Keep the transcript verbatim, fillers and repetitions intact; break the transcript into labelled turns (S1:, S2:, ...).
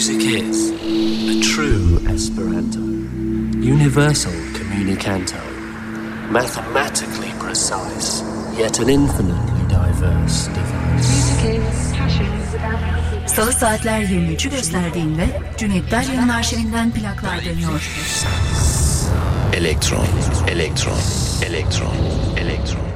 S1: Music is a true Esperanto, universal communicanto, mathematically precise, yet an infinitely diverse device.
S2: Salı saatler yirmi üçü gösterdiğinde Cüneyt Darya'nın arşivinden plaklar dönüyor.
S1: Elektron, elektron, elektron, elektron.